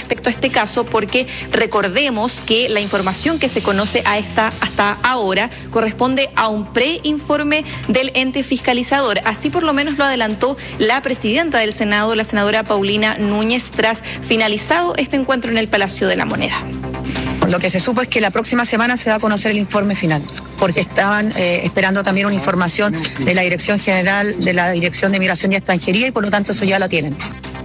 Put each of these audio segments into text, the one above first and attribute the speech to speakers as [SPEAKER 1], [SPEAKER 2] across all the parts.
[SPEAKER 1] respecto a este caso, porque recordemos que la información que se conoce hasta ahora corresponde a un preinforme del ente fiscalizador. Así por lo menos lo adelantó la presidenta del Senado, la senadora Paulina Núñez, tras finalizado este encuentro en el Palacio de la Moneda.
[SPEAKER 2] Lo que se supo es que la próxima semana se va a conocer el informe final, porque estaban esperando también una información de la Dirección General de la Dirección de Migración y Extranjería y por lo tanto eso ya lo tienen.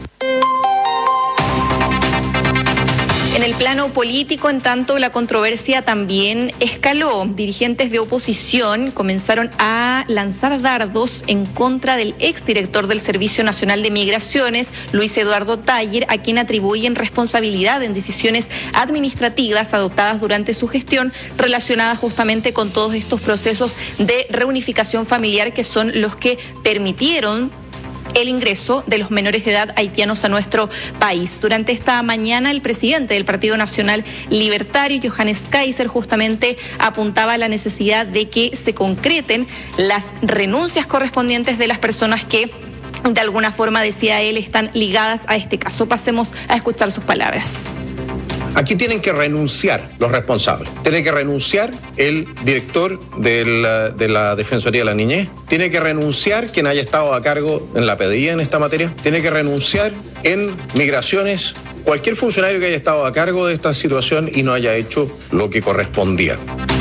[SPEAKER 1] En el plano político, en tanto, la controversia también escaló. Dirigentes de oposición comenzaron a lanzar dardos en contra del exdirector del Servicio Nacional de Migraciones, Luis Eduardo Taller, a quien atribuyen responsabilidad en decisiones administrativas adoptadas durante su gestión relacionadas justamente con todos estos procesos de reunificación familiar que son los que permitieron el ingreso de los menores de edad haitianos a nuestro país. Durante esta mañana, el presidente del Partido Nacional Libertario, Johannes Kaiser, justamente apuntaba a la necesidad de que se concreten las renuncias correspondientes de las personas que, de alguna forma, decía él, están ligadas a este caso. Pasemos a escuchar sus palabras.
[SPEAKER 3] Aquí tienen que renunciar los responsables. Tiene que renunciar el director de la Defensoría de la Niñez. Tiene que renunciar quien haya estado a cargo en la PDI en esta materia. Tiene que renunciar en Migraciones cualquier funcionario que haya estado a cargo de esta situación y no haya hecho lo que correspondía.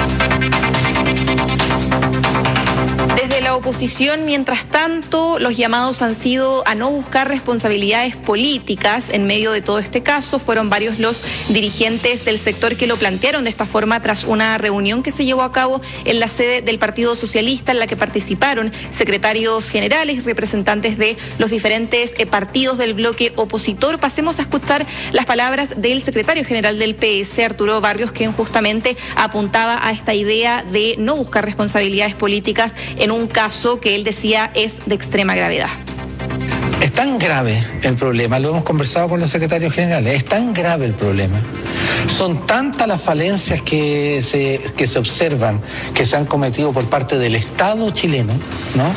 [SPEAKER 1] Desde la oposición, mientras tanto, los llamados han sido a no buscar responsabilidades políticas en medio de todo este caso. Fueron varios los dirigentes del sector que lo plantearon de esta forma tras una reunión que se llevó a cabo en la sede del Partido Socialista, en la que participaron secretarios generales y representantes de los diferentes partidos del bloque opositor. Pasemos a escuchar las palabras del secretario general del PS, Arturo Barrios, quien justamente apuntaba a esta idea de no buscar responsabilidades políticas en un caso que él decía es de extrema gravedad.
[SPEAKER 4] Es tan grave el problema, lo hemos conversado con los secretarios generales, es tan grave el problema. Son tantas las falencias que se observan, que se han cometido por parte del Estado chileno, ¿no?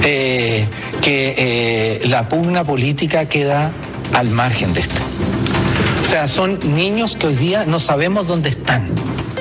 [SPEAKER 4] Que la pugna política queda al margen de esto. O sea, son niños que hoy día no sabemos dónde están.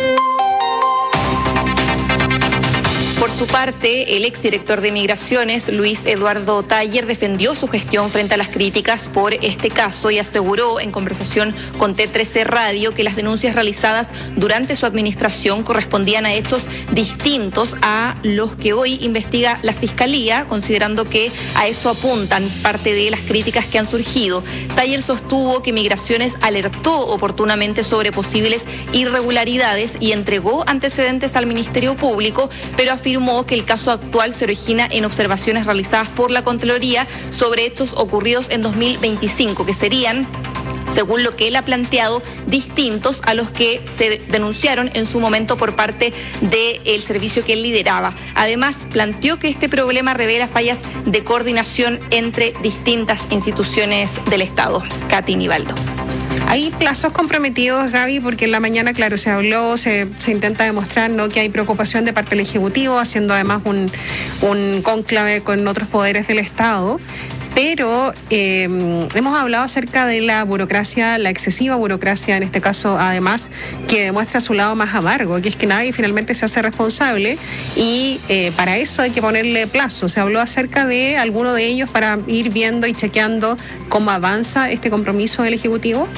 [SPEAKER 1] Por su parte, el exdirector de Migraciones, Luis Eduardo Taller, defendió su gestión frente a las críticas por este caso y aseguró en conversación con T13 Radio que las denuncias realizadas durante su administración correspondían a hechos distintos a los que hoy investiga la Fiscalía, considerando que a eso apuntan parte de las críticas que han surgido. Taller sostuvo que Migraciones alertó oportunamente sobre posibles irregularidades y entregó antecedentes al Ministerio Público, pero afirmó que el caso actual se origina en observaciones realizadas por la Contraloría sobre hechos ocurridos en 2025, que serían, según lo que él ha planteado, distintos a los que se denunciaron en su momento por parte del servicio que él lideraba. Además, planteó que este problema revela fallas de coordinación entre distintas instituciones del Estado. Katy Nivaldo.
[SPEAKER 5] Hay plazos comprometidos, Gaby, porque en la mañana, claro, se habló, se intenta demostrar, ¿no?, que hay preocupación de parte del Ejecutivo, haciendo además un cónclave con otros poderes del Estado. Pero hemos hablado acerca de la burocracia, la excesiva burocracia, en este caso, además, que demuestra su lado más amargo, que es que nadie finalmente se hace responsable y para eso hay que ponerle plazo. Se habló acerca de alguno de ellos para ir viendo y chequeando cómo avanza este compromiso del Ejecutivo.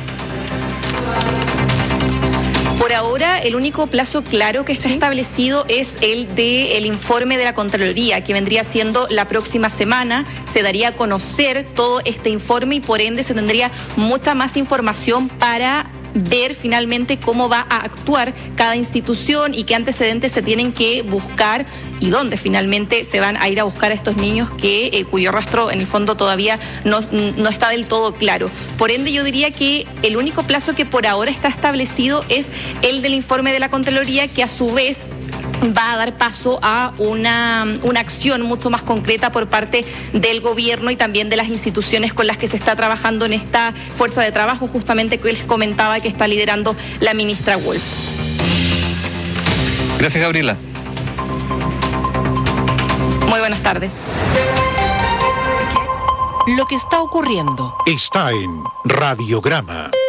[SPEAKER 1] Por ahora, el único plazo claro que está establecido es el del informe de la Contraloría, que vendría siendo la próxima semana. Se daría a conocer todo este informe y por ende se tendría mucha más información para ver finalmente cómo va a actuar cada institución y qué antecedentes se tienen que buscar y dónde finalmente se van a ir a buscar a estos niños cuyo rastro en el fondo todavía no está del todo claro. Por ende, yo diría que el único plazo que por ahora está establecido es el del informe de la Contraloría, que a su vez va a dar paso a una acción mucho más concreta por parte del gobierno y también de las instituciones con las que se está trabajando en esta fuerza de trabajo, justamente que les comentaba que está liderando la ministra Wolf.
[SPEAKER 6] Gracias, Gabriela.
[SPEAKER 1] Muy buenas tardes.
[SPEAKER 7] Lo que está ocurriendo
[SPEAKER 8] está en Radiograma.